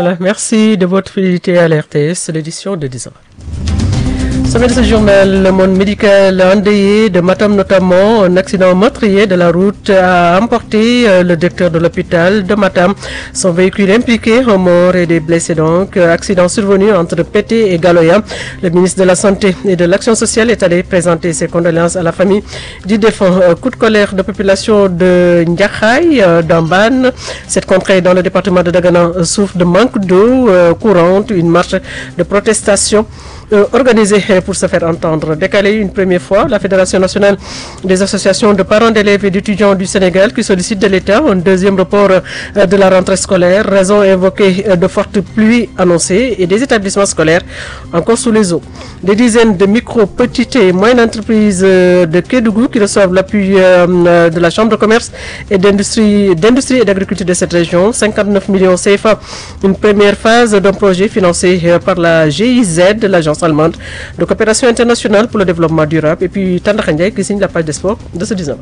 Voilà, merci de votre fidélité à l'RTS, l'édition de 10 ans. Sommet de ce journal, le monde médical endeuillé de Matam notamment, un accident meurtrier de la route a emporté le directeur de l'hôpital de Matam. Son véhicule impliqué, un mort et des blessés donc. Accident survenu entre Pété et Galoya. Le ministre de la Santé et de l'Action sociale est allé présenter ses condoléances à la famille du défunt. Coup de colère de population de Ndiakhaï, d'Amban. Cette contrée dans le département de Dagana souffre de manque d'eau courante. Une marche de protestation organisée pour se faire entendre. Décalé une première fois, la Fédération nationale des associations de parents d'élèves et d'étudiants du Sénégal qui sollicite de l'État un deuxième report de la rentrée scolaire. Raison évoquée de fortes pluies annoncées et des établissements scolaires encore sous les eaux. Des dizaines de micro, petites et moyennes entreprises de Kédougou qui reçoivent l'appui de la Chambre de commerce et d'industrie et d'agriculture de cette région. 59 millions CFA, une première phase d'un projet financé par la GIZ, l'agence allemande de coopération internationale pour le développement durable. Et puis Tanda Khandjay qui signe la page des sports de ce 19.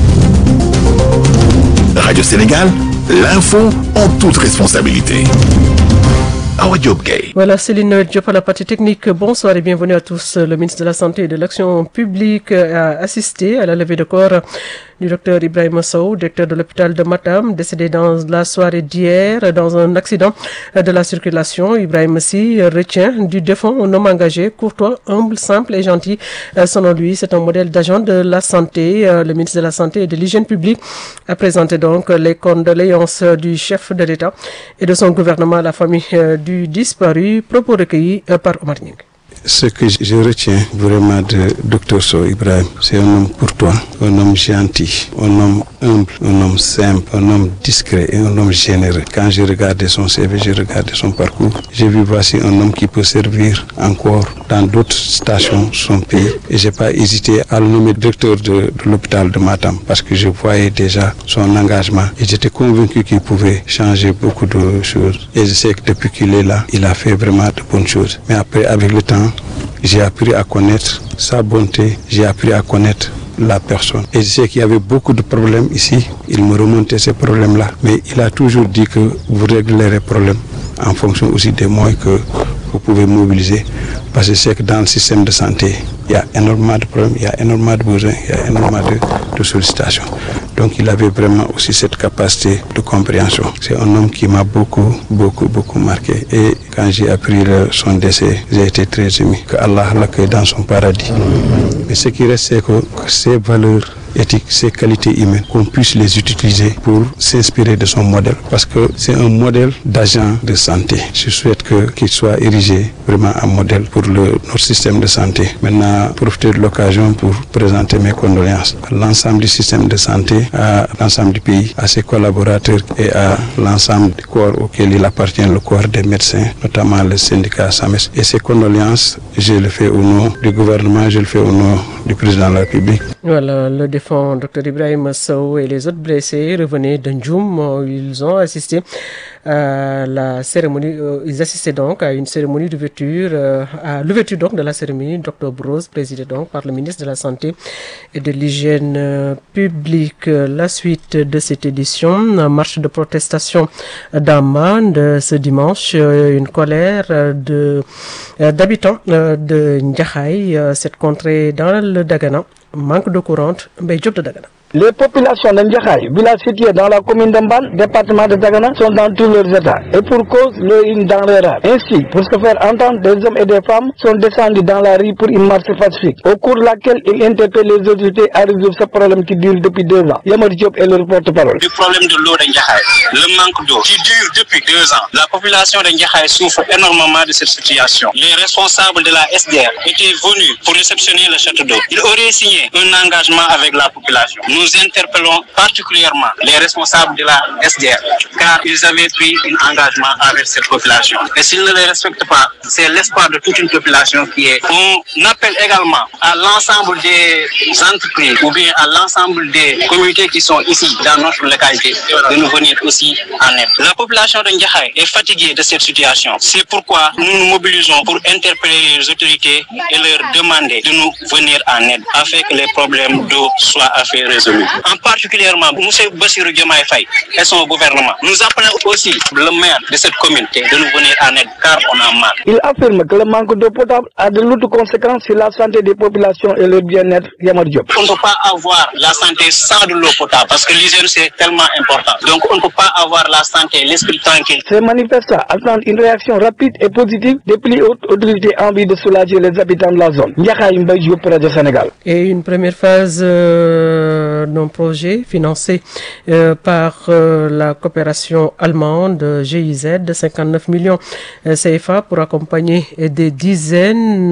Radio Sénégal, l'info en toute responsabilité. Awa Diop Gueye. Voilà, Céline Diop à la partie technique. Bonsoir et bienvenue à tous. Le ministre de la Santé et de l'Action publique a assisté à la levée de corps du docteur Ibrahima Sow, directeur de l'hôpital de Matam, décédé dans la soirée d'hier dans un accident de la circulation. Ibrahima Sy retient du défunt un homme engagé, courtois, humble, simple et gentil. Selon lui, c'est un modèle d'agent de la santé. Le ministre de la Santé et de l'Hygiène publique a présenté donc les condoléances du chef de l'État et de son gouvernement à la famille du disparu, propos recueillis par Omar Nying. Ce que je retiens vraiment de Dr Sow Ibrahim, c'est un homme courtois, un homme gentil, un homme humble, un homme simple, un homme discret et un homme généreux. Quand j'ai regardé son CV, j'ai regardé son parcours, j'ai vu voici un homme qui peut servir encore dans d'autres stations de son pays. Et j'ai pas hésité à le nommer directeur de l'hôpital de Matam parce que je voyais déjà son engagement et j'étais convaincu qu'il pouvait changer beaucoup de choses. Et je sais que depuis qu'il est là, il a fait vraiment de bonnes choses. Mais après, avec le temps, j'ai appris à connaître sa bonté, j'ai appris à connaître la personne. Et je sais qu'il y avait beaucoup de problèmes ici. Il me remontait ces problèmes-là. Mais il a toujours dit que vous réglerez les problèmes en fonction aussi des moyens que vous pouvez mobiliser. Parce que je sais que dans le système de santé, il y a énormément de problèmes, il y a énormément de besoins, il y a énormément de sollicitations. Donc il avait vraiment aussi cette capacité de compréhension. C'est un homme qui m'a beaucoup marqué. Et quand j'ai appris son décès, j'ai été très ému. Que Allah l'accueille dans son paradis. Mais ce qui reste, c'est que ces valeurs éthiques, ces qualités humaines, qu'on puisse les utiliser pour s'inspirer de son modèle. Parce que c'est un modèle d'agent de santé. Je souhaite qu'il soit érigé vraiment en modèle pour notre système de santé. Maintenant, profiter de l'occasion pour présenter mes condoléances à l'ensemble du système de santé, à l'ensemble du pays, à ses collaborateurs et à l'ensemble du corps auquel il appartient, le corps des médecins, notamment le syndicat SAMES. Et ces condoléances, je le fais au nom du gouvernement, je le fais au nom du président de la République. Voilà, le défunt Dr Ibrahima Sow et les autres blessés revenaient d'Ndjoum. Ils ont assisté à la cérémonie, ils assistaient donc à une cérémonie d'ouverture, à l'ouverture donc de la cérémonie. Dr Broz, présidé donc par le ministre de la Santé et de l'Hygiène publique. La suite de cette édition, marche de protestation d'Amman ce dimanche, une colère d'habitants de Ndiakhaï, cette contrée dans le Dagana. Manque de courant, mais job de Dagana. Les populations de Ndiakhaï, village situé dans la commune d'Amban, département de Dagana, sont dans tous leurs états. Et pour cause, une denrée rare. Ainsi, pour se faire entendre, des hommes et des femmes sont descendus dans la rue pour une marche pacifique, au cours de laquelle ils interpellent les autorités à résoudre ce problème qui dure depuis 2 ans. Yamar Diop est le porte-parole. Le problème de l'eau de Ndiakhaï, le manque d'eau, qui dure depuis 2 ans. La population de Ndiakhaï souffre énormément de cette situation. Les responsables de la SDR étaient venus pour réceptionner le château d'eau. Ils auraient signé un engagement avec la population. Nous interpellons particulièrement les responsables de la SDR, car ils avaient pris un engagement avec cette population. Et s'ils ne les respectent pas, c'est l'espoir de toute une population qui est. On appelle également à l'ensemble des entreprises ou bien à l'ensemble des communautés qui sont ici dans notre localité de nous venir aussi en aide. La population de Ndiakhaï est fatiguée de cette situation. C'est pourquoi nous nous mobilisons pour interpeller les autorités et leur demander de nous venir en aide afin que les problèmes d'eau soient résolus. lui. En particulièrement, M. Bassirou Diomaye Faye et son gouvernement. Nous appelons aussi le maire de cette commune de nous venir en aide car on a mal. Il affirme que le manque d'eau potable a de lourdes conséquences sur la santé des populations et leur bien-être. Yamar Diop. On ne peut pas avoir la santé sans de l'eau potable parce que l'hygiène c'est tellement important. Donc on ne peut pas avoir la santé, l'esprit tranquille. Ces manifestants attendent une réaction rapide et positive des plus hautes autorités en vue de soulager les habitants de la zone. Ndiakhaye Mbaye Diop pour Radio Sénégal. Et une première phase d'un projet financé par la coopération allemande GIZ de 59 millions CFA pour accompagner des dizaines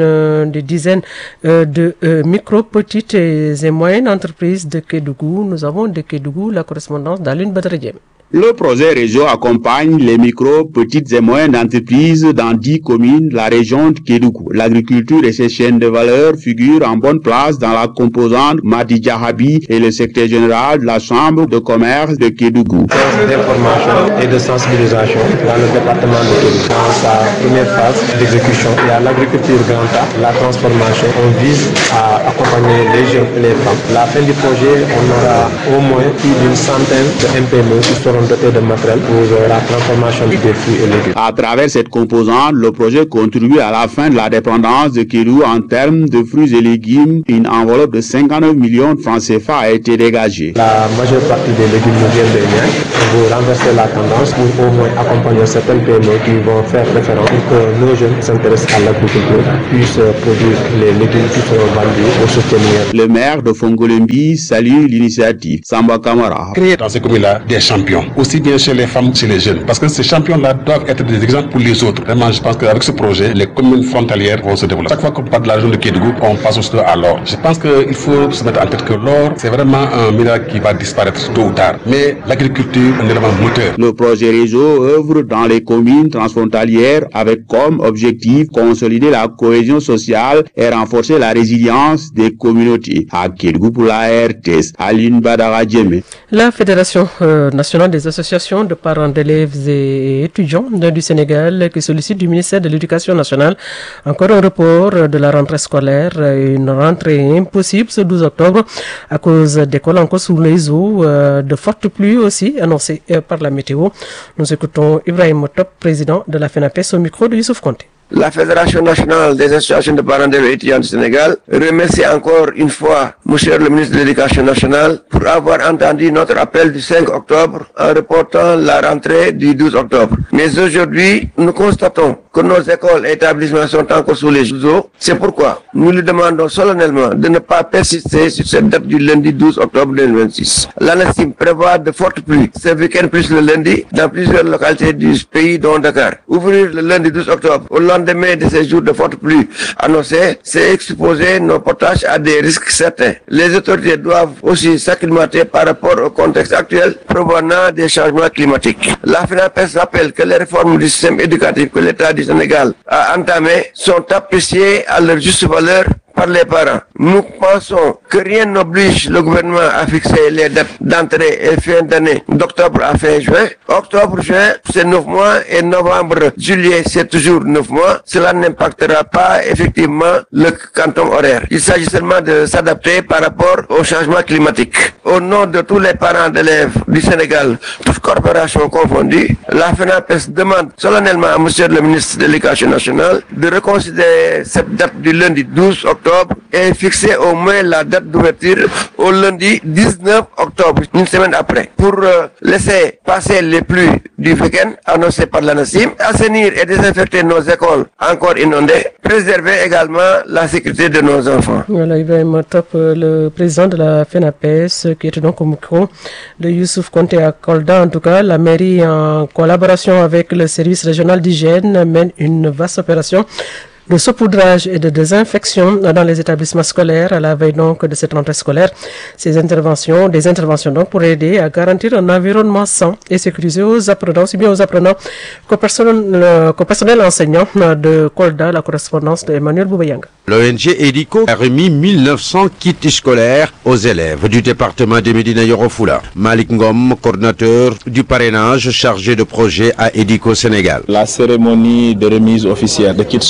de micro, petites et moyennes entreprises de Kédougou. Nous avons de Kédougou la correspondance d'Aline Badredjem. Le projet réseau accompagne les micro, petites et moyennes entreprises dans 10 communes de la région de Kédougou. L'agriculture et ses chaînes de valeur figurent en bonne place dans la composante. Madi Diahabi est le secrétaire général de la Chambre de commerce de Kédougou. D'information et de sensibilisation dans le département de Kédougou. Dans sa première phase d'exécution, il y a l'agriculture grand A, la transformation. On vise à accompagner les jeunes et les femmes. À la fin du projet, on aura au moins plus d'une centaine de MPME qui seront dotés de matériel pour la transformation des fruits et légumes. À travers cette composante, le projet contribue à la fin de la dépendance de Kédougou en termes de fruits et légumes. Une enveloppe de 59 millions de francs CFA a été dégagée. La majeure partie des légumes nous viennent de Niayes. On veut renverser la tendance pour au moins accompagner certaines PME qui vont faire référence pour que nos jeunes s'intéressent à l'agriculture, puissent produire les légumes qui seront vendus pour soutenir. Le maire de Fongolembi salue l'initiative. Samba Kamara. Créer dans ces communes-là des champions, aussi bien chez les femmes que chez les jeunes, parce que ces champions-là doivent être des exemples pour les autres. Vraiment, je pense qu'avec ce projet, les communes frontalières vont se développer. Chaque fois qu'on parle de la région de Kédougou, on passe aussi à l'or. Je pense qu'il faut se mettre en tête que l'or, c'est vraiment un minéral qui va disparaître tôt ou tard. Mais l'agriculture est un élément moteur. Le projet réseau œuvre dans les communes transfrontalières avec comme objectif consolider la cohésion sociale et renforcer la résilience des communautés. À Kédougou pour la RTS, Aline Badara Djemé. La Fédération nationale des associations de parents d'élèves et étudiants du Sénégal qui sollicite du ministère de l'Éducation nationale encore un report de la rentrée scolaire, une rentrée impossible ce 12 octobre à cause d'écoles encore sous les eaux, de fortes pluies aussi annoncées par la météo. Nous écoutons Ibrahim Top, président de la FENAPES au micro de Youssouf Konté. La Fédération nationale des associations de parents d'élèves et étudiants du Sénégal remercie encore une fois Monsieur le ministre de l'Éducation nationale pour avoir entendu notre appel du 5 octobre en reportant la rentrée du 12 octobre. Mais aujourd'hui, nous constatons que nos écoles et établissements sont encore sous les eaux. C'est pourquoi nous lui demandons solennellement de ne pas persister sur cette date du lundi 12 octobre 2026. L'ANACIM prévoit de fortes pluies ce week-end plus le lundi dans plusieurs localités du pays dont Dakar. Ouvrir le lundi 12 octobre au lendemain de ces jours de fortes pluies annoncés, c'est exposer nos potages à des risques certains. Les autorités doivent aussi s'acclimater par rapport au contexte actuel provenant des changements climatiques. La FENAPES rappelle que les réformes du système éducatif que l'État du Sénégal a entamées sont appréciées à leur juste valeur par les parents. Nous pensons que rien n'oblige le gouvernement à fixer les dates d'entrée et fin d'année d'octobre à fin juin. Octobre-juin, c'est 9 mois et novembre-juillet, c'est toujours 9 mois. Cela n'impactera pas effectivement le quantum horaire. Il s'agit seulement de s'adapter par rapport au changement climatique. Au nom de tous les parents d'élèves du Sénégal, toutes corporations confondues, la FENAPES demande solennellement à Monsieur le ministre de l'Éducation nationale de reconsidérer cette date du lundi 12 octobre et fixer au moins la date d'ouverture au lundi 19 octobre, une semaine après, pour laisser passer les pluies du week-end annoncées par l'ANACIM, assainir et désinfecter nos écoles encore inondées, préserver également la sécurité de nos enfants. Voilà, Ibrahim Top, le président de la FENAPES, qui était donc au micro de Youssouf Konté à Kolda. En tout cas, la mairie, en collaboration avec le service régional d'hygiène, mène une vaste opération de saupoudrage et de désinfection dans les établissements scolaires à la veille donc de cette rentrée scolaire. Des interventions donc pour aider à garantir un environnement sain et sécurisé aux apprenants, aussi bien aux apprenants qu'au personnel enseignant de Kolda. La correspondance de Emmanuel Boubayanga. L'ONG EDICO a remis 1900 kits scolaires aux élèves du département de Médina Yoro Foulah. Malik Ngom, coordinateur du parrainage chargé de projet à EDICO Sénégal. La cérémonie de remise officielle de kits scolaires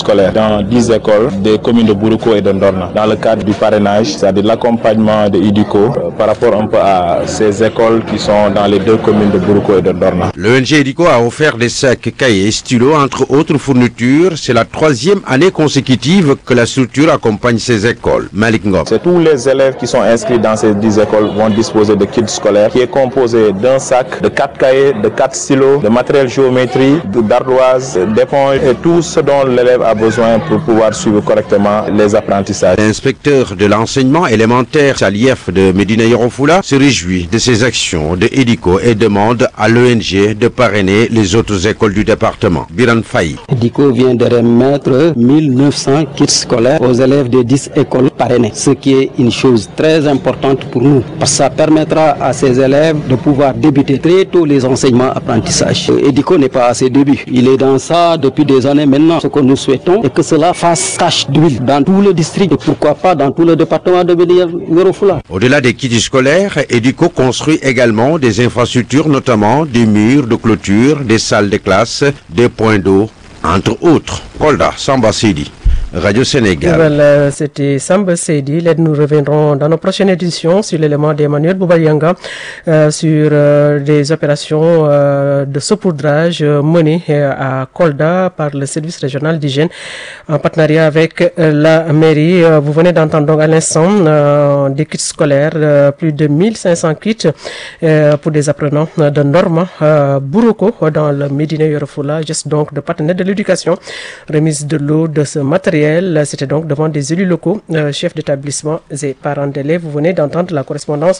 dans 10 écoles des communes de Buruko et de Ndorna dans le cadre du parrainage, c'est-à-dire l'accompagnement de Edico par rapport un peu à ces écoles qui sont dans les 2 communes de Buruko et de Ndorna. L'ONG Edico a offert des sacs, cahiers et stylos entre autres fournitures. C'est la 3e année consécutive que la structure accompagne ces écoles. Malik Ngom. C'est tous les élèves qui sont inscrits dans ces 10 écoles vont disposer de kits scolaires qui est composé d'un sac, de 4 cahiers, de 4 stylos, de matériel géométrie, d'ardoises, d'éponges et tout ce dont l'élève a besoin pour pouvoir suivre correctement les apprentissages. L'inspecteur de l'enseignement élémentaire Salief de Médina Yoro Fula se réjouit de ces actions de Edico et demande à l'ONG de parrainer les autres écoles du département. Biran Faye. Edico vient de remettre 1900 kits scolaires aux élèves de 10 écoles parrainées, ce qui est une chose très importante pour nous, parce que ça permettra à ces élèves de pouvoir débuter très tôt les enseignements apprentissages. Edico n'est pas à ses débuts, il est dans ça depuis des années maintenant. Ce que nous souhaitons est que cela fasse tache d'huile dans tout le district et pourquoi pas dans tout le département de Médina Yoro Fula. Au-delà des kits scolaires, Edico construit également des infrastructures, notamment des murs de clôture, des salles de classe, des points d'eau, entre autres. Kolda, Samba Sidi, Radio Sénégal. Voilà, c'était Samba Seydi. Nous reviendrons dans nos prochaines éditions sur l'élément d'Emmanuel Boubayanga sur des opérations de saupoudrage menées à Kolda par le service régional d'hygiène en partenariat avec la mairie. Vous venez d'entendre donc à l'instant des kits scolaires, plus de 1500 kits pour des apprenants de Norma Buruko dans le Médina Yoro Fula, geste donc de partenaire de l'éducation, remise de l'eau de ce matériel. C'était donc devant des élus locaux, chefs d'établissement et parents d'élèves. Vous venez d'entendre la correspondance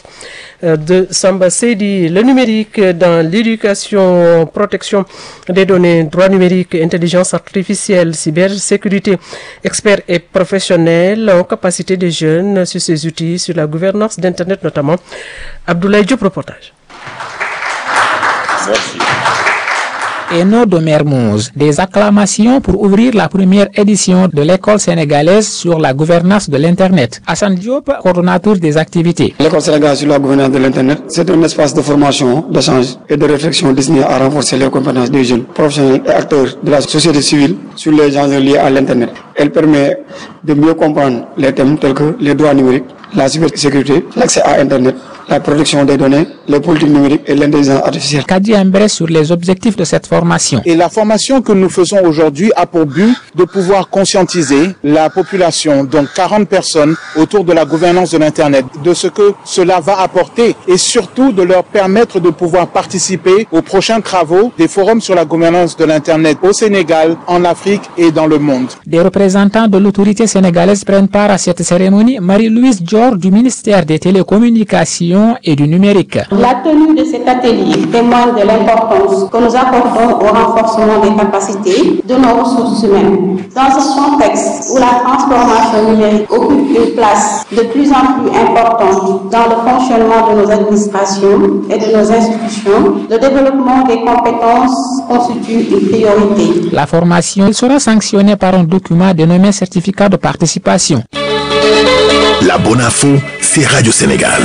de Samba Seydi. Le numérique dans l'éducation, protection des données, droit numérique, intelligence artificielle, cybersécurité, experts et professionnels en capacité des jeunes sur ces outils, sur la gouvernance d'Internet notamment. Abdoulaye Diop, reportage. Merci. Eno de Mermoz, des acclamations pour ouvrir la première édition de l'école sénégalaise sur la gouvernance de l'Internet. Hassan Diop, coordonnateur des activités. L'école sénégalaise sur la gouvernance de l'Internet, c'est un espace de formation, d'échange et de réflexion destiné à renforcer les compétences des jeunes, professionnels et acteurs de la société civile sur les enjeux liés à l'Internet. Elle permet de mieux comprendre les thèmes tels que les droits numériques, la cybersécurité, l'accès à Internet, la protection des données, les politiques numériques et l'intelligence artificielle. Kadi Ambre sur les objectifs de cette formation. Et la formation que nous faisons aujourd'hui a pour but de pouvoir conscientiser la population, donc 40 personnes, autour de la gouvernance de l'Internet, de ce que cela va apporter et surtout de leur permettre de pouvoir participer aux prochains travaux des forums sur la gouvernance de l'Internet au Sénégal, en Afrique et dans le monde. Des représentants de l'autorité sénégalaise prennent part à cette cérémonie. Marie-Louise Dior du ministère des Télécommunications et du numérique. La tenue de cet atelier témoigne de l'importance que nous accordons au renforcement des capacités de nos ressources humaines. Dans ce contexte où la transformation numérique occupe une place de plus en plus importante dans le fonctionnement de nos administrations et de nos institutions, le développement des compétences constitue une priorité. La formation sera sanctionnée par un document dénommé certificat de participation. La bonne info, c'est Radio Sénégal.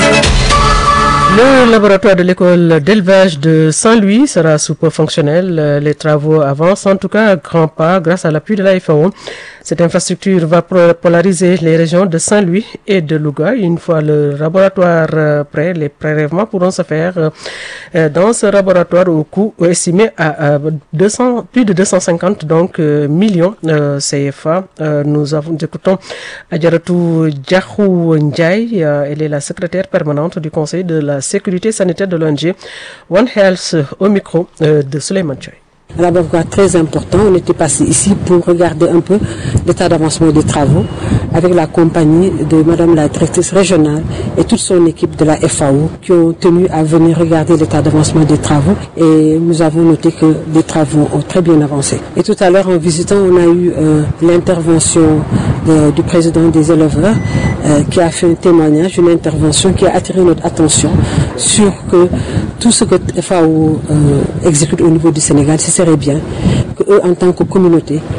Le laboratoire de l'école d'élevage de Saint-Louis sera sous peu fonctionnel. Les travaux avancent en tout cas à grands pas grâce à l'appui de la FAO. Cette infrastructure va polariser les régions de Saint-Louis et de Louga. Une fois le laboratoire prêt, les prélèvements pourront se faire dans ce laboratoire au coût estimé à plus de 250 millions CFA. Nous écoutons Adjaratou Diakhou Ndiaye. Elle est la secrétaire permanente du Conseil de la sécurité sanitaire de l'ONG One Health au micro de Souleymane Choy. Un laboratoire très important. On était passé ici pour regarder un peu l'état d'avancement des travaux avec la compagnie de Madame la directrice régionale et toute son équipe de la FAO qui ont tenu à venir regarder l'état d'avancement des travaux et nous avons noté que les travaux ont très bien avancé. Et tout à l'heure en visitant, on a eu l'intervention du président des éleveurs qui a fait un témoignage, une intervention qui a attiré notre attention sur que tout ce que FAO exécute au niveau du Sénégal, ce serait bien qu'eux, en tant que communauté,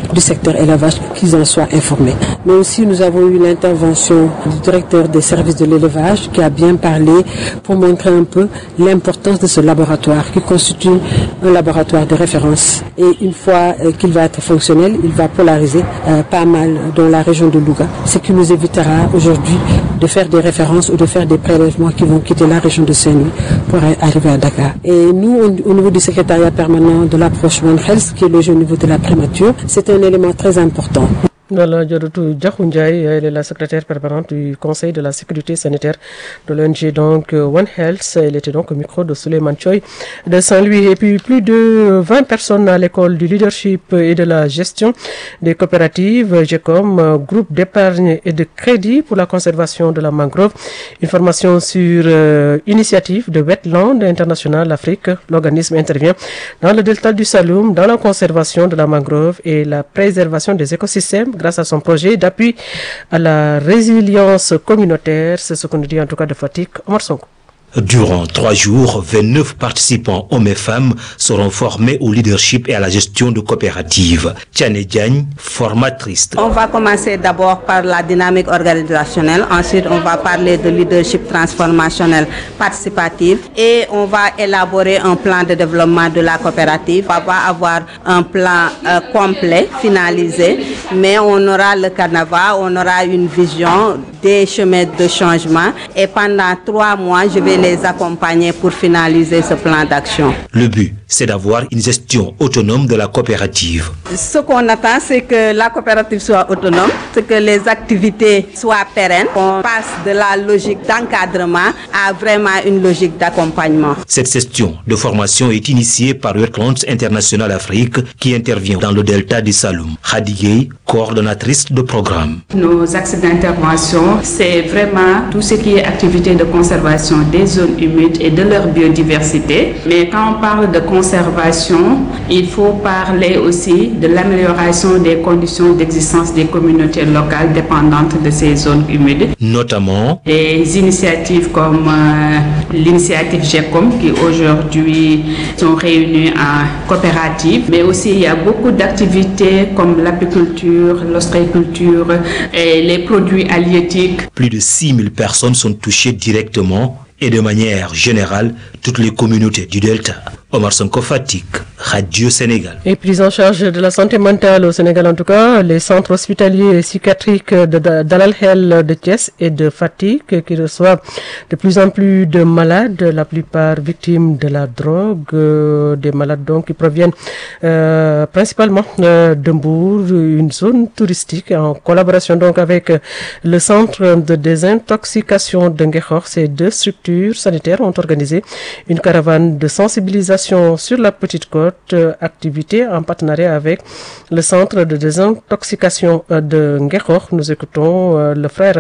du secteur élevage, qu'ils en soient informés. Mais aussi, nous avons eu l'intervention du directeur des services de l'élevage qui a bien parlé pour montrer un peu l'importance de ce laboratoire qui constitue un laboratoire de référence. Et une fois qu'il va être fonctionnel, il va polariser pas mal dans la région de Louga, ce qui nous évitera aujourd'hui de faire des références ou de faire des prélèvements qui vont quitter la région de Saint-Louis pour arriver à Dakar. Et nous, au niveau du secrétariat permanent de l'approche One Health, qui est logé au niveau de la primature, c'est un élément très important. Voilà, Diodotou Diakhundiaye, elle est la secrétaire permanente du Conseil de la sécurité sanitaire de l'ONG donc One Health. Elle était donc au micro de Souleymane Thioye de Saint-Louis. Et puis plus de 20 personnes à l'école du leadership et de la gestion des coopératives GECOM, groupe d'épargne et de crédit pour la conservation de la mangrove. Une formation sur initiative de Wetland International Afrique. L'organisme intervient dans le delta du Saloum, dans la conservation de la mangrove et la préservation des écosystèmes grâce à son projet d'appui à la résilience communautaire. C'est ce qu'on nous dit en tout cas de Fatick. Omar Sonko. Durant 3 jours, 29 participants, hommes et femmes, seront formés au leadership et à la gestion de coopératives. Tiane Diagne, formatrice. On va commencer d'abord par la dynamique organisationnelle. Ensuite, on va parler de leadership transformationnel participatif et on va élaborer un plan de développement de la coopérative. On va avoir un plan complet, finalisé, mais on aura le carnaval, on aura une vision des chemins de changement et pendant 3 mois, je vais les accompagner pour finaliser ce plan d'action. Le but, c'est d'avoir une gestion autonome de la coopérative. Ce qu'on attend, c'est que la coopérative soit autonome, c'est que les activités soient pérennes. On passe de la logique d'encadrement à vraiment une logique d'accompagnement. Cette session de formation est initiée par Wetland International Afrique qui intervient dans le delta du Saloum. Khady Gueye, coordonnatrice de programme. Nos axes d'intervention, c'est vraiment tout ce qui est activité de conservation des zones humides et de leur biodiversité. Mais quand on parle de conservation, il faut parler aussi de l'amélioration des conditions d'existence des communautés locales dépendantes de ces zones humides. Notamment des initiatives comme l'initiative GECOM qui aujourd'hui sont réunies en coopérative, mais aussi il y a beaucoup d'activités comme l'apiculture, l'ostréiculture et les produits halieutiques. Plus de 6000 personnes sont touchées directement et de manière générale toutes les communautés du Delta. Omar Sonko Fatick, Radio Sénégal. Et prise en charge de la santé mentale au Sénégal en tout cas, les centres hospitaliers et psychiatriques d'Alal Hel de Thiès et de Fatick qui reçoivent de plus en plus de malades, la plupart victimes de la drogue, des malades donc qui proviennent principalement de Mbour, une zone touristique en collaboration donc avec le centre de désintoxication de Nguékhokh. Ces 2 structures sanitaires ont organisé une caravane de sensibilisation sur la Petite Côte, activité en partenariat avec le centre de désintoxication de Nguékhokh. Nous écoutons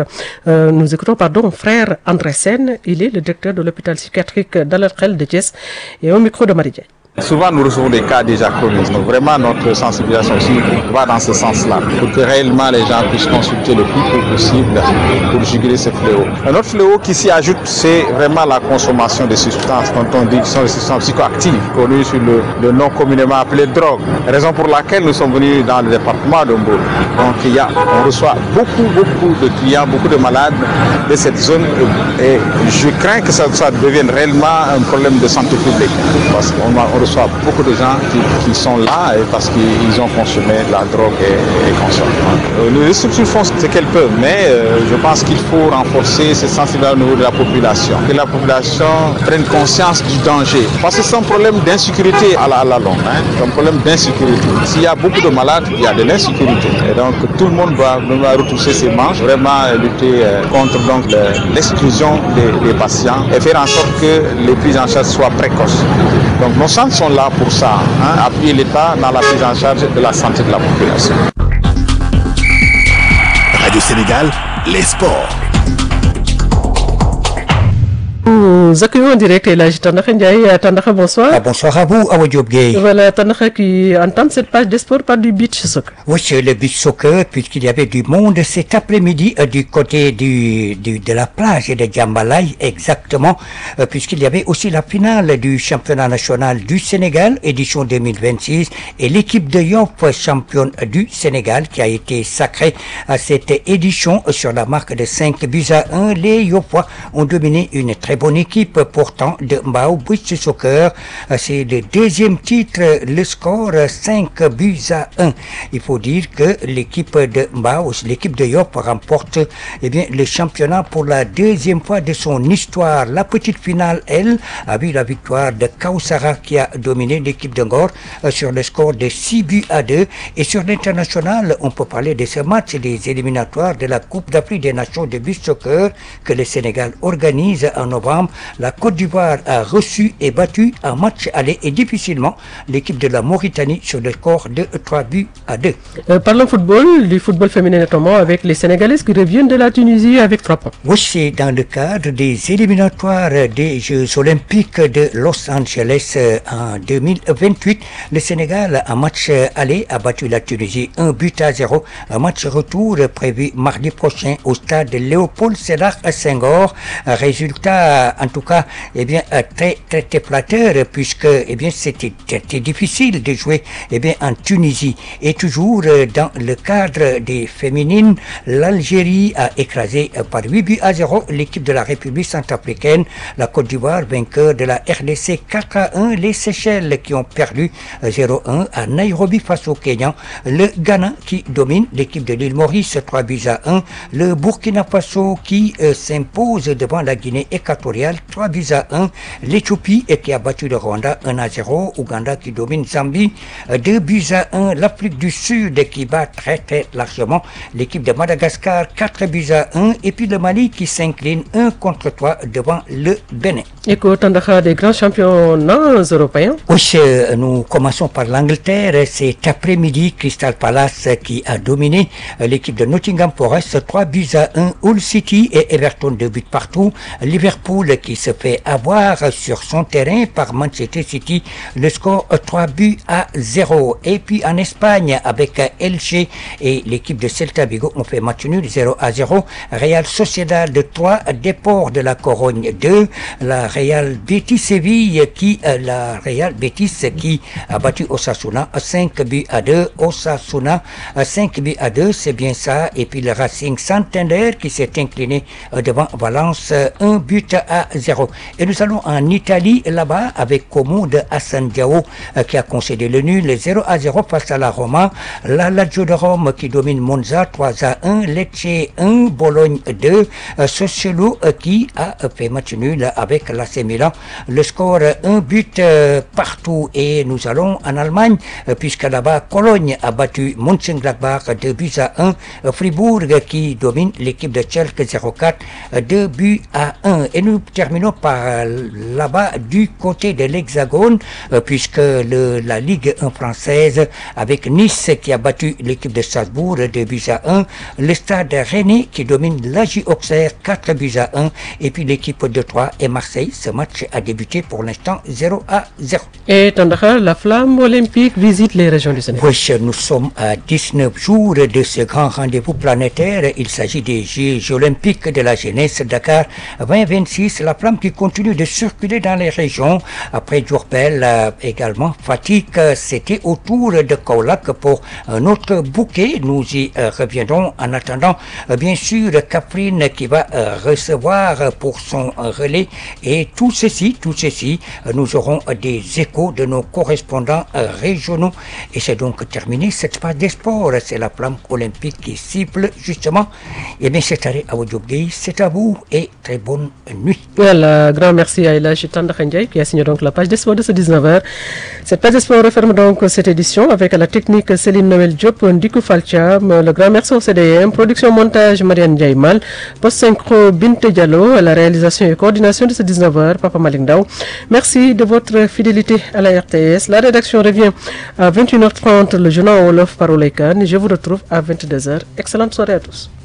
frère André Sen. Il est le directeur de l'hôpital psychiatrique d'Alal Hel de Thiès et au micro de Marie Diagne. Souvent, nous recevons des cas déjà chroniques. Donc, vraiment, notre sensibilisation aussi va dans ce sens-là, pour que réellement les gens puissent consulter le plus tôt possible pour juguler ce fléau. Un autre fléau qui s'y ajoute, c'est vraiment la consommation de substances, dont on dit que ce sont des substances psychoactives, connues sur le nom communément appelé drogue. Raison pour laquelle nous sommes venus dans le département de Mbour. Donc, on reçoit beaucoup de clients, beaucoup de malades de cette zone. Et je crains que ça devienne réellement un problème de santé publique. Parce qu'on reçoit beaucoup de gens qui sont là parce qu'ils ont consommé la drogue et consomment. Les structures font ce qu'elles peuvent, mais je pense qu'il faut renforcer cette sensibilité au niveau de la population, que la population prenne conscience du danger. Parce que c'est un problème d'insécurité à la longue, c'est un problème d'insécurité. S'il y a beaucoup de malades, il y a de l'insécurité. Et donc tout le monde doit retrousser ses manches, vraiment lutter contre donc l'exclusion des patients et faire en sorte que les prises en charge soient précoces. Donc nos centres sont là pour ça, appuyer l'État dans la prise en charge de la santé de la population. Radio Sénégal, les sports. Nous accueillons en direct Elhadji Tandakha Ndiaye. Tandakha, bonsoir. Bonsoir à vous, Awa Diop Gueye. Voilà, Tandakha qui entame cette page des sports par du beach soccer. Oui, c'est le beach soccer, puisqu'il y avait du monde cet après-midi du côté de la plage de Djambalay, exactement, puisqu'il y avait aussi la finale du championnat national du Sénégal, édition 2026, et l'équipe de Yoff, championne du Sénégal, qui a été sacrée à cette édition sur la marque de 5-1. Les Yoffois ont dominé une très bonne équipe pourtant de Mbao Beach Soccer. C'est le deuxième titre, le score 5-1. Il faut dire que l'équipe de Mbao, l'équipe de Yoff remporte le championnat pour la deuxième fois de son histoire. La petite finale, elle, a vu la victoire de Kaussara qui a dominé l'équipe de Ngor sur le score de 6-2. Et sur l'international, on peut parler de ce match des éliminatoires de la Coupe d'Afrique des Nations de beach soccer que le Sénégal organise en novembre. La Côte d'Ivoire a reçu et battu un match aller et difficilement l'équipe de la Mauritanie sur le score de 3-2. Parlons football, du football féminin notamment, avec les Sénégalaises qui reviennent de la Tunisie avec 3 points. Oui, c'est dans le cadre des éliminatoires des Jeux Olympiques de Los Angeles en 2028. Le Sénégal, en match aller, a battu la Tunisie 1-0. Un match retour prévu mardi prochain au stade Léopold Sédar Senghor. Résultat, en tout cas, très flatteur, puisque c'était difficile de jouer en Tunisie. Et toujours dans le cadre des féminines, l'Algérie a écrasé par 8-0 l'équipe de la République centrafricaine. La Côte d'Ivoire, vainqueur de la RDC 4-1. Les Seychelles qui ont perdu 0-1 à Nairobi face au Kenya. Le Ghana qui domine l'équipe de l'île Maurice 3-1. Le Burkina Faso qui s'impose devant la Guinée équatoriale 3-1. L'Éthiopie qui a battu le Rwanda 1-0. Ouganda qui domine Zambie 2-1. L'Afrique du Sud qui bat très largement l'équipe de Madagascar 4-1. Et puis le Mali qui s'incline 1-3 devant le Bénin. Écho Tandakha, des grands championnats européens. Oui, nous commençons par l'Angleterre. Cet après-midi, Crystal Palace qui a dominé l'équipe de Nottingham Forest 3-1. Hull City et Everton 2 buts partout. Liverpool qui se fait avoir sur son terrain par Manchester City, le score 3-0. Et puis en Espagne, avec Elche et l'équipe de Celta Vigo, on fait match nul 0-0. Real Sociedad de 3, Déport de la Corogne 2. La Real Betis Séville qui a battu Osasuna 5-2. Osasuna 5-2, c'est bien ça. Et puis le Racing Santander qui s'est incliné devant Valence 1-0. Et nous allons en Italie là-bas avec Como de Hassan Diao qui a concédé le nul 0-0 face à la Roma. La Lazio de Rome qui domine Monza 3-1. Lecce 1, Bologne 2. Sassuolo qui a fait match nul avec l'AC Milan. Le score 1 but partout. Et nous allons en Allemagne puisque là-bas Cologne a battu Mönchengladbach 2-1. Fribourg qui domine l'équipe de Schalke 04 2-1. Et nous terminons par là-bas du côté de l'Hexagone puisque la Ligue 1 française avec Nice qui a battu l'équipe de Strasbourg 2-1. Le Stade Rennais qui domine l'AJ Auxerre 4-1. Et puis l'équipe de Troyes et Marseille. Ce match a débuté pour l'instant 0-0. Et Tandakha, la flamme olympique visite les régions du Sénégal. Oui, nous sommes à 19 jours de ce grand rendez-vous planétaire. Il s'agit des Jeux olympiques de la jeunesse Dakar 2026. La flamme qui continue de circuler dans les régions. Après Diourbel, également Fatick, c'était au tour de Kaolack pour un autre bouquet. Nous y reviendrons. En attendant, bien sûr, Kaffrine qui va recevoir pour son relais. Et tout ceci, nous aurons des échos de nos correspondants régionaux. Et c'est donc terminé cette page des sports. C'est la flamme olympique qui cible justement. Et bien cette année à Wadjobgei, c'est à vous et très bonne nuit. Voilà, grand merci à Elhadji Tandakha Ndiaye qui a signé donc la page des sports de ce 19h. Cette page des sports referme donc cette édition avec à la technique Céline Noël Diop, Ndikou Falcham, le grand merci au CDM, production montage Marianne Ndiaye Mal, post synchro Binte Diallo, à la réalisation et coordination de ce 19h, Papa Malick Ndao. Merci de votre fidélité à la RTS. La rédaction revient à 21h30, le journal Wolof par Oulay Kane. Je vous retrouve à 22h. Excellente soirée à tous.